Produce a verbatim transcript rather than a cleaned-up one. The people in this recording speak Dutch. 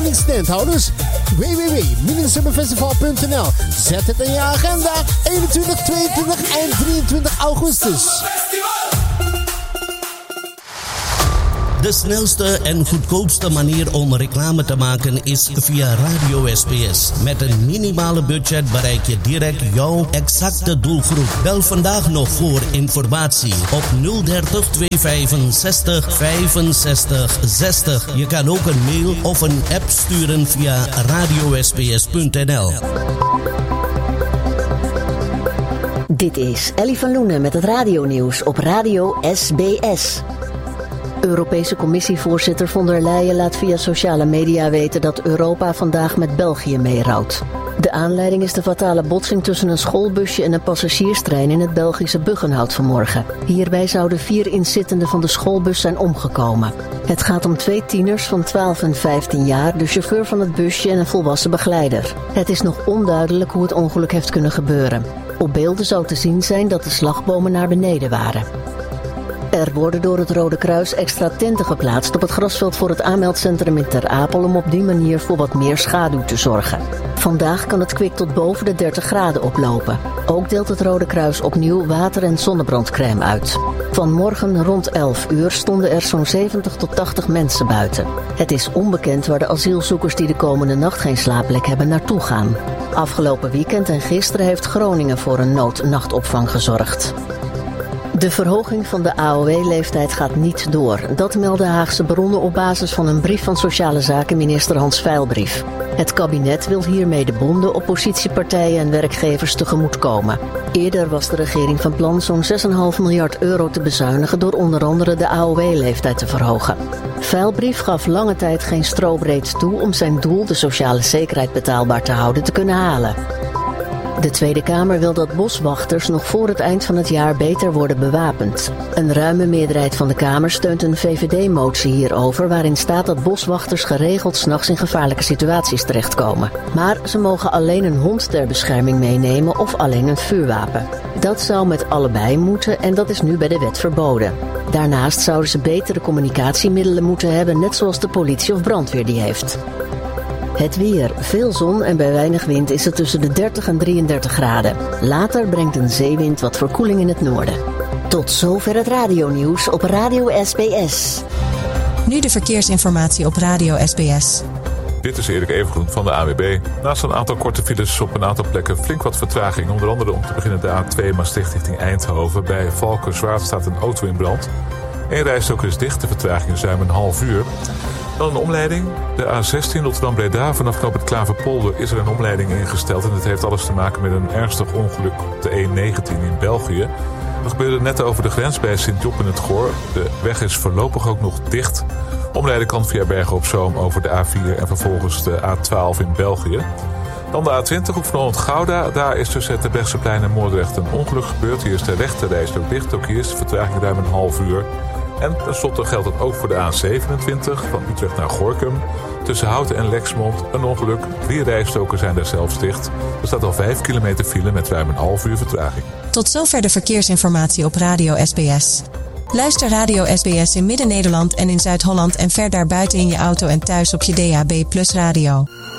meningstandhouders. w w w punt minisummerfestival punt n l. Zet het in je agenda. eenentwintig, tweeëntwintig en drieëntwintig augustus. De snelste en goedkoopste manier om reclame te maken is via Radio S B S. Met een minimale budget bereik je direct jouw exacte doelgroep. Bel vandaag nog voor informatie op nul dertig, tweehonderdvijfenzestig, vijfenzestig, zestig. Je kan ook een mail of een app sturen via radio s b s punt n l. Dit is Ellie van Loenen met het radionieuws op Radio S B S. Europese Commissievoorzitter von der Leyen laat via sociale media weten dat Europa vandaag met België meerouwt. De aanleiding is de fatale botsing tussen een schoolbusje en een passagierstrein in het Belgische Buggenhout vanmorgen. Hierbij zouden vier inzittenden van de schoolbus zijn omgekomen. Het gaat om twee tieners van twaalf en vijftien jaar, de chauffeur van het busje en een volwassen begeleider. Het is nog onduidelijk hoe het ongeluk heeft kunnen gebeuren. Op beelden zou te zien zijn dat de slagbomen naar beneden waren. Er worden door het Rode Kruis extra tenten geplaatst op het grasveld voor het aanmeldcentrum in Ter Apel om op die manier voor wat meer schaduw te zorgen. Vandaag kan het kwik tot boven de dertig graden oplopen. Ook deelt het Rode Kruis opnieuw water- en zonnebrandcrème uit. Vanmorgen rond elf uur stonden er zo'n zeventig tot tachtig mensen buiten. Het is onbekend waar de asielzoekers die de komende nacht geen slaapplek hebben naartoe gaan. Afgelopen weekend en gisteren heeft Groningen voor een noodnachtopvang gezorgd. De verhoging van de A O W-leeftijd gaat niet door. Dat melden Haagse bronnen op basis van een brief van Sociale Zaken minister Hans Veilbrief. Het kabinet wil hiermee de bonden, oppositiepartijen en werkgevers tegemoetkomen. Eerder was de regering van plan zo'n zes komma vijf miljard euro te bezuinigen door onder andere de A O W-leeftijd te verhogen. Veilbrief gaf lange tijd geen strobreed toe om zijn doel, de sociale zekerheid betaalbaar te houden, te kunnen halen. De Tweede Kamer wil dat boswachters nog voor het eind van het jaar beter worden bewapend. Een ruime meerderheid van de Kamer steunt een V V D-motie hierover, waarin staat dat boswachters geregeld 's nachts in gevaarlijke situaties terechtkomen. Maar ze mogen alleen een hond ter bescherming meenemen of alleen een vuurwapen. Dat zou met allebei moeten en dat is nu bij de wet verboden. Daarnaast zouden ze betere communicatiemiddelen moeten hebben, net zoals de politie of brandweer die heeft. Het weer. Veel zon en bij weinig wind is het tussen de dertig en drieëndertig graden. Later brengt een zeewind wat verkoeling in het noorden. Tot zover het radionieuws op Radio S B S. Nu de verkeersinformatie op Radio S B S. Dit is Erik Evengroen van de A W B. Naast een aantal korte files op een aantal plekken flink wat vertraging. Onder andere om te beginnen de A twee Maastricht richting Eindhoven. Bij Valkenswaard staat een auto in brand. Eén rijstrook is dicht, de vertraging is ruim een half uur. Dan een omleiding. De A zestien Rotterdam-Breda. Vanaf knooppunt Klaverpolder is er een omleiding ingesteld. En dit heeft alles te maken met een ernstig ongeluk op de E negentien in België. Dat gebeurde net over de grens bij Sint-Job in het Goor. De weg is voorlopig ook nog dicht. Omleiden kan via Bergen op Zoom over de A vier en vervolgens de A twaalf in België. Dan de A twintig, Hoek van Holland-Gouda. Daar is tussen het Terbrechtseplein en Moordrecht een ongeluk gebeurd. Hier is de rechterrijstrook dicht. Ook hier is de vertraging ruim een half uur. En tenslotte geldt het ook voor de A zevenentwintig van Utrecht naar Gorinchem. Tussen Houten en Lexmond een ongeluk. Drie rijstroken zijn daar zelfs dicht. Er staat al vijf kilometer file met ruim een half uur vertraging. Tot zover de verkeersinformatie op Radio S B S. Luister Radio S B S in Midden-Nederland en in Zuid-Holland en ver daarbuiten in je auto en thuis op je D A B plus radio.